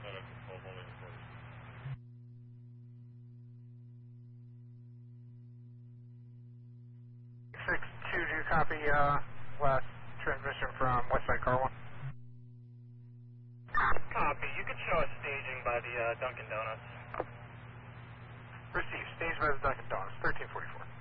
6-2, do you copy last transmission from Westside Car 1? Copy. You could show us staging by the Dunkin' Donuts. Received. Staged by the Dunkin' Donuts, 1344.